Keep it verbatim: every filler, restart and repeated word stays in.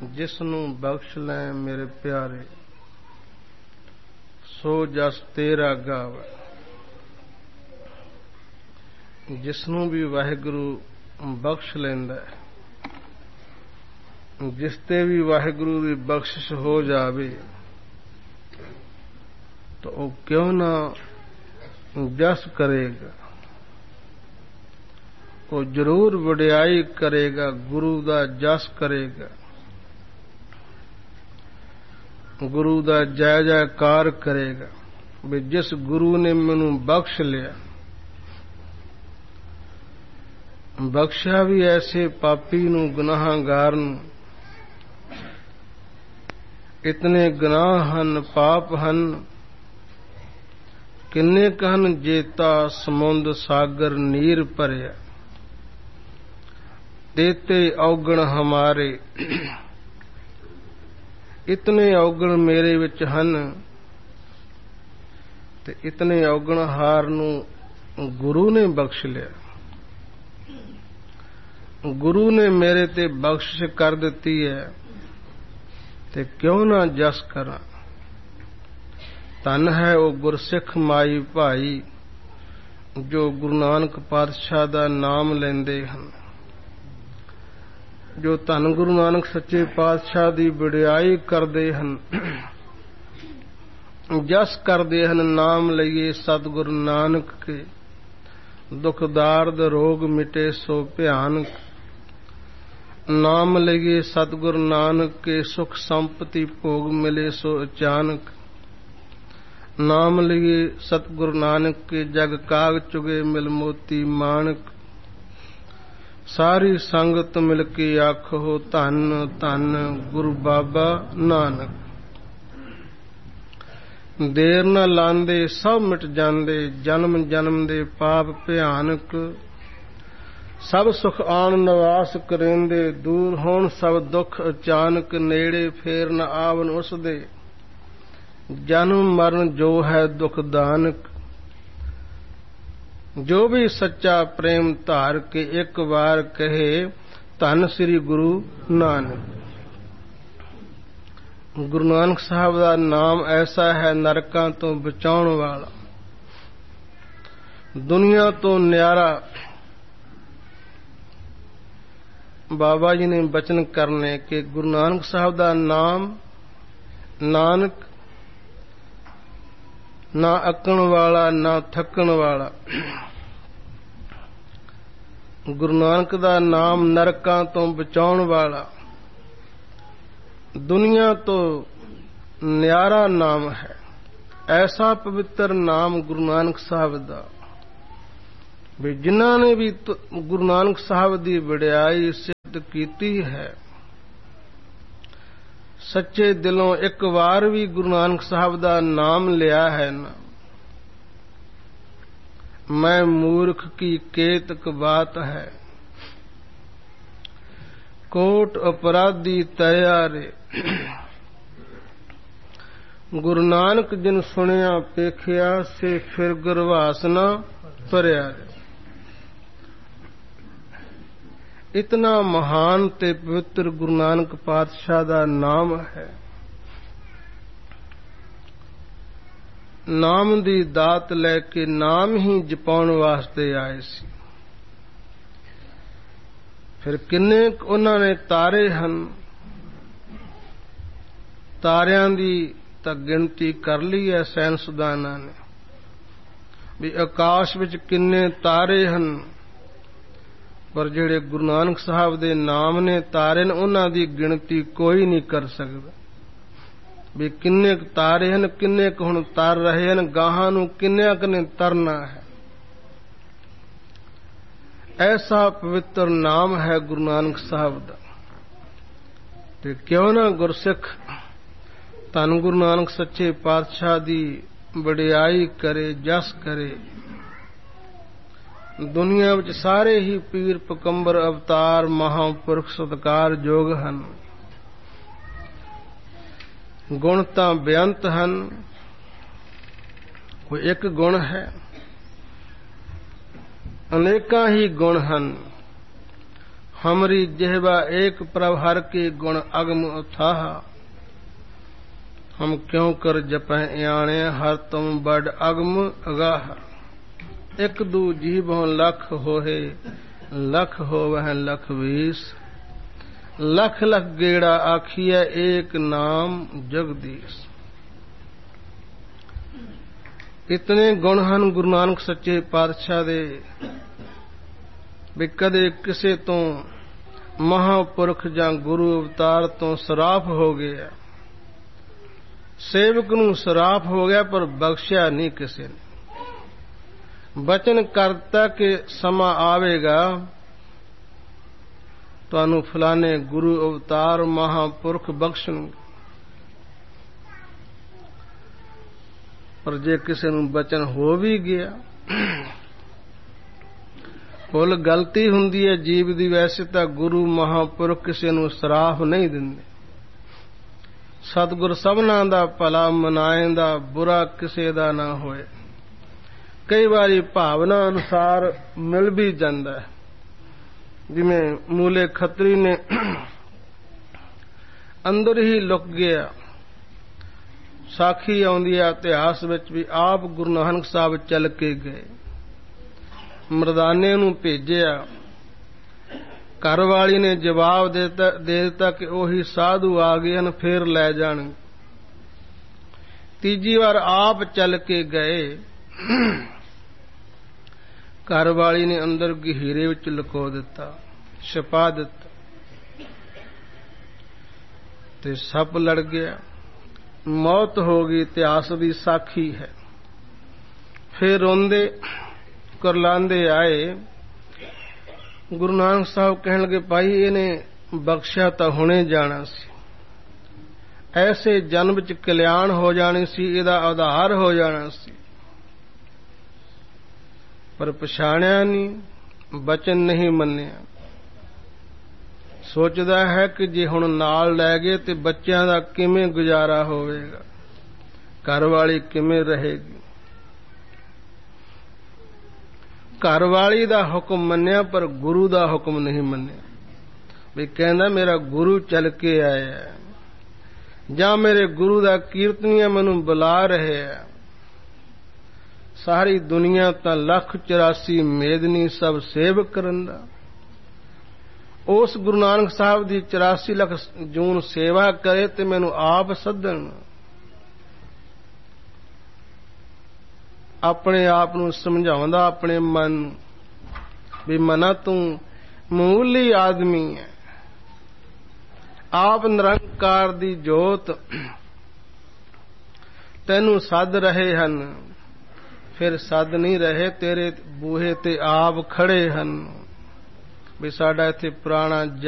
जिसनू बख्श लै मेरे प्यारे, सो जस तेरा गावे। जिसनू भी वाहिगुरु बख्श लैंदा, जिस ते भी वाहिगुरु की बख्शिश हो जावे, तो वो क्यों ना जस करेगा, वो जरूर वडियाई करेगा, गुरु दा जस करेगा, गुरु दा जय जयकार करेगा। भी जिस गुरु ने मैनू बख्श लिया, बख्शा भी ऐसे पापी नू, गुनाहगार नू। इतने गुनाह हन, पाप हन, किन्ने कहन जेता समुंद सागर नीर भरिया। देते औगण हमारे, इतने औगण मेरे विच हन, ते इतने औगण हार नू गुरु ने बख्श लिया। गुरु ने मेरे ते बख्शिश कर दिती है, ते क्यों ना जस करा। धन है वो गुरसिख माई भाई, जो गुरु नानक पातशाह दा नाम लेंदे हन। जो धन गुरु नानक सच्चे पातशाह दी वडियाई करदे हन, जस करदे हन। नाम लईए सतगुरु नानक के, दुख दार्द रोग मिटे सो भयानक। नाम लईए सतगुरु नानक के, सुख संपत्ति भोग मिले सो अचानक। नाम लईए सतगुरु नानक के, जग काग चुगे मिल मोती माणक। सारी संगत मिलके आखो धन धन गुरु बाबा नानक। देर न लांदे सब मिट जांदे, जन्म जन्म दे पाप भयानक। सब सुख आन निवास करेंदे, दूर होण सब दुख अचानक। नेड़े फेर न आवन उस दे, जन्म मरण जो है दुख दानक। जो भी सच्चा प्रेम धार के, एक बार कहे धन श्री गुरु नानक। गुरु नानक साहब का नाम ऐसा है, नरकां तो बचाउण वाला, दुनिया तो न्यारा। बाबा जी ने बचन करने के गुरु नानक साहब का नाम नानक, ना अकण वाला ना थकण वाला। गुरु नानक दा नाम नरकां तो बचाउण वाला, दुनिया तो न्यारा नाम है। ऐसा पवित्र नाम गुरु नानक साहब दा, भी जिन्हां ने भी गुरु नानक साहब दी वडियाई सिद्ध कीती है, सच्चे दिलों एक बार भी गुरु नानक साहब दा नाम लिया है ना, मैं मूर्ख की केतक बात है। कोट अपराधी तैयारे, गुरु नानक जिन सुनिया पेखिया, से फिर गुरवास न भरिया। इतना महान ते पवित्र गुरु नानक पातशाह दा नाम है। नाम दी दात लैके नाम ही जपाउण वास्ते आए सी। फिर किन्ने उन्हां ने तारे हन, तारियां दी तां गिनती कर ली है साइंसदानां ने, भी आकाश विच किन्ने तारे हन। पर जिहड़े गुरु नानक साहब दे नाम ने तारे ने, उन्हां दी गिनती कोई नहीं कर सकदा। भी किन्ने तारे हन, किन्ने क हुण तर रहे हन, गाहां नूं किन्ने क ने तरना है। ऐसा पवित्र नाम है गुरु नानक साहब दा। ते क्यों ना गुरसिख धन गुरु नानक सच्चे पातशाह दी वडियाई करे, जस करे। दुनिया विच सारे ही पीर पकंबर अवतार महापुरख सत्कार जोग हन। गुण तां बेअंत हन, कोई एक गुण है, अनेकां ही गुण हन। हमरी जिह्वा एक प्रभ हर के गुण अगम अथाह। हम क्यों कर जपै याणे हर तुम बड़ अगम अगाह। एक दू जीवों लख होहे लख होवह लख बीस। लख लख गेड़ा आखिए एक नाम जगदीश। इतने गुण ਹਨ गुरु नानक सच्चे पातशाह दे भी कदे किसे तो महापुरख जां गुरु अवतार तो सराफ हो गया, सेवक नूं सराफ हो गया पर बख्शिया नहीं किसे ने। बचन करता के समा आवेगा तुहानू फलाने गुरु अवतार महापुरख बख्शणगे, पर जे किसी नूं बचन हो भी गया भुल गलती हुंदी है जीव दी। वैसे तां गुरु महापुरख किसी नूं सराफ नहीं दिंदे। सतगुर सबना दा भला मनाएंदा बुरा किसी दा ना होए। कई बारी भावना अनुसार मिल भी जांदा है, जिवें मूले खत्री ने अंदर ही लुक गया। साखी आउंदी है इतिहास विच भी आप गुरु नानक साहब चल के गए, मरदाने नूं भेजिया, घर वाली ने जवाब देता दे दिता कि ओही साधु आ गए हैं फिर लै जाणगे। तीजी बार आप चल के गए, घर वाली ने अंदर गहीरे विच लुको दिता, छुपा दिता ते सप लड़ गया, मौत हो गई। इतिहास दी साखी है। फिर रोंदे करलांदे आए। गुरु नानक साहब कहण लगे भाई इहने बख्शिया तां हुणे जाना सी, ऐसे जन्म च कल्याण हो जानी सी, इहदा आधार हो जाना सी, पर पछाणिया नहीं, बचन नहीं मन्निया। सोचदा है कि जे हुण नाल लै गए ते बच्चियां दा किवें गुजारा होवेगा, घर वाली किवें रहेगी। घर वाली दा हुक्म मन्निया पर गुरु दा हुक्म नहीं मन्निया। भी कहंदा मेरा गुरु चल के आया है जां मेरे गुरु दा कीर्तनिया मैनूं बुला रहे है। सारी दुनिया तां लख चौरासी मेदनी सब सेवक करन दा, उस गुरु नानक साहब दी चौरासी लख जून सेवा करे ते मैनूं आप सदन। अपने आप नूं समझाउंदा अपने मन भी मना तू मामूली आदमी है, आप निरंकार दी जोत तैनूं सद रहे हन, फिर सद नहीं रहे तेरे बूहे ते आप खड़े हन। भी साडा इत्थे पुराना